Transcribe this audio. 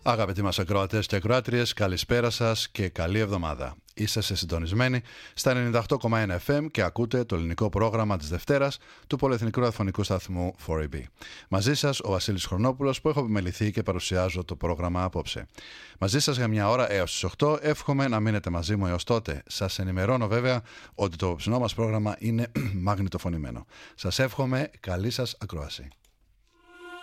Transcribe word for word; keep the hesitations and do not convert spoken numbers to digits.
Αγαπητοί μας ακροατές και ακροάτριες, καλησπέρα σας και καλή εβδομάδα. Είσαστε συντονισμένοι στα ενενήντα οκτώ κόμμα ένα εφ εμ και ακούτε το ελληνικό πρόγραμμα της Δευτέρας του Πολυεθνικού Ραδιοφωνικού Σταθμού φορ έι μπι. Μαζί σας ο Βασίλης Χρονόπουλος που έχω επιμεληθεί και παρουσιάζω το πρόγραμμα απόψε. Μαζί σας για μια ώρα έως τις οκτώ, εύχομαι να μείνετε μαζί μου έως τότε. Σας ενημερώνω βέβαια ότι το ψινό μας πρόγραμμα είναι μαγνητοφωνημένο. Σας εύχομαι καλή σας ακρόαση.